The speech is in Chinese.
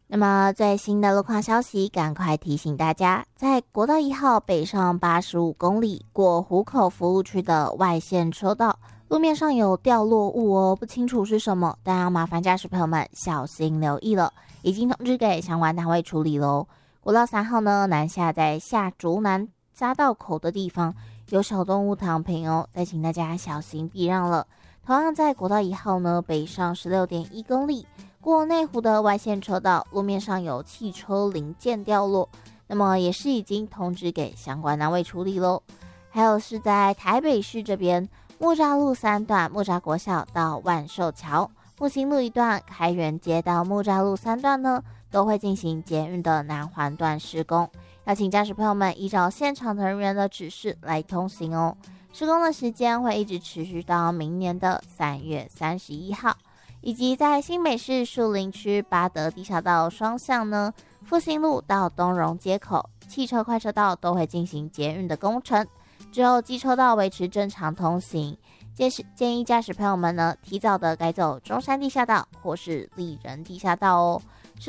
那么最新的路况消息，赶快提醒大家，在国道1号北上85公里过湖口服务区的外线车道，路面上有掉落物哦，不清楚是什么，但要麻烦驾驶朋友们小心留意了，已经通知给相关单位处理喽。国道3号呢，南下在下竹南匝道口的地方有小动物躺平哦，再请大家小心避让了。同样在国道1号呢，北上16.1公里。过内湖的外线车道，路面上有汽车零件掉落，那么也是已经通知给相关单位处理咯。还有是在台北市这边，木栅路3段木栅国小到万寿桥，复兴路1段开元街到木栅路3段呢，都会进行捷运的南环段施工，要请驾驶朋友们依照现场的人员的指示来通行哦。施工的时间会一直持续到明年的3月31号。以及在新北市树林区八德地下道双向呢，复兴路到东荣街口汽车快车道都会进行捷运的工程，只有机车道维持正常通行。建议驾驶朋友们呢，提早的改走中山地下道或是丽人地下道哦。